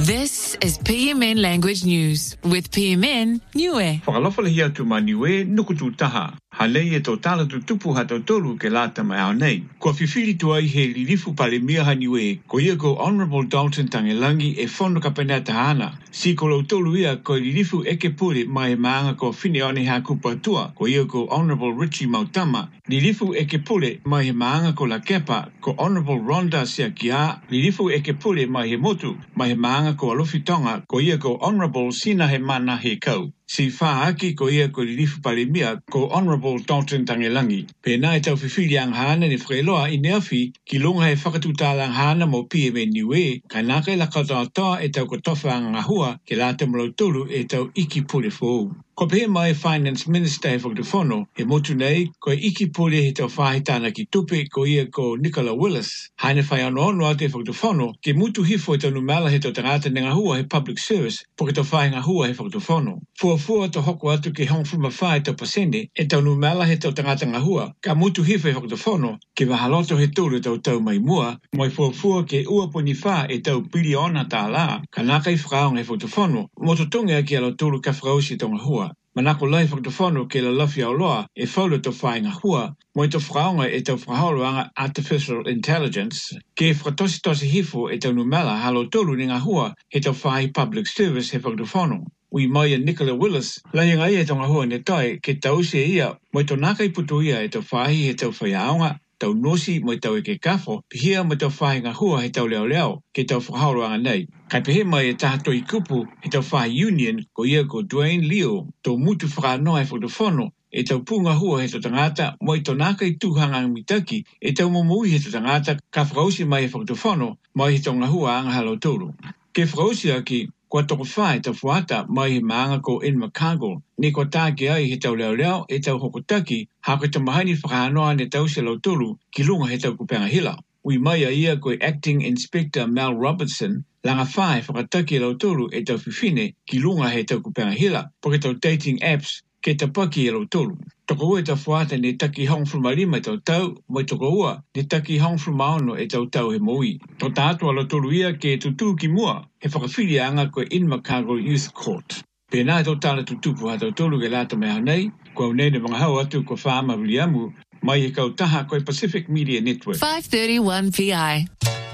This is PMN Language News with PMN Niue. Whakalawhala hia tu ma Niue nukutu taha. Halei e tō tala tu tupu hato tolu ke lata mai au nei. Kua whiwhiri tu ai he lirifu pale mia ha Niue, ko ia ko Honourable Dalton Tangelangi e whono ka penea tahana. Si ko lau tolu ia ko lirifu eke pure mai e maanga ko whine one ha kupatua, ko ia ko Honourable Richie Mautama. Lirifu eke pure mai he maanga ko la kepa, ko Honourable Rhonda Siakia. Lirifu eke pure mai he motu, mai he maanga ko alofi tonga, ko ia ko Honourable Sina he mana he kau. Si whaaki ko ia ko lirifu palimia ko Honourable Dalton Tangelangi. Pēnā e tau whiwhiri ang hana ni whreloa I neafi ki longa he whakatutala ang hana mo PMN Niue, kai naka e la katoa e tau kotofa ang ngahua ke la te mlau tolu e tau iki pule fōu. Ko pēr mai Finance Minister he whakatuwhono, he motu nei, ko e iki pule he tau whahitana ki tupe ko ia ko Nicola Willis. Haine whai ano a te whakatuwhono, ke mutu hifo e tau numala he tau tangata ne ngahua he public service, po ke tau whahe ngahua he whakatuwhono. Fua to hoko atu ke hongfuma whae tau pasene, e tau numala he tau tangata ngahua, ka mutu hifo he whakatuwhono, ke wahaloto he tūru tau mai mua, mai fua ke ua poni wha e tau biliona tā la, ka naka I whakaong he whakatuwhono, mototunga ki alo tūru ka whakausi tau ngahua. Manako lai whakatuwhono ke la lawhi au loa e whaulu tau whae ngahua, moi tau whakaonga e tau whakaoloanga artificial intelligence, ke whakatosi hifo e tau numala halo tūru ni ngahua he tau whae public service he whakatuwhono. Ui mai a Nicola Willis, lai ngai e tau ngahua ne tai ke tau se ia, moi tau naka I putu ia e tau whahi he tau whaiaonga, tau nosi moi tau e ke kafo, pihia moi tau whahi ngahua he tau leo ke tau whakaoloanga nei. Kai pehe mai e tahato I kupu he tau whahi union ko ia ko Dwayne Leo, tau mutu whakanoa e whakatuwhono, e tau punga hua he tau tangata, moi tau naka I tuhanga mitaki, e tau momui he tau tangata, ka whakausi mai e whakatuwhono, mai he tau ngahua anga halo tūru. Ke whakausi aki, kua toko whae tau fuata mai he maanga ko In Makago, ni ko tāke ai he tau leo e tau hokotaki, hako tau mahani whakahanoa ne tau se lau tūru, ki lunga he tau kupenga hila. Ui mai a ia ko Acting Inspector Mel Robertson, langa whae whakataki lau tūru e tau whiwhine, ki lunga he tau kupenga hila, po ke tau dating apps, ke ta paki e lau tolu. Toko ua e tau fuata ne taki hongfruma lima e tau, moi toko ua ne taki hongfruma ono e tau he moui. Tau tātua lau tolu ia ke tutu ki mua, he whakawhiri anga ko In Makago Youth Court. Pēnā e tau tāla tutupu ha tau tolu ke lata mea nei, kua unei ne mga hau atu ko whaama Williamu, mai e kau taha ko Pacific Media Network. 531 PI.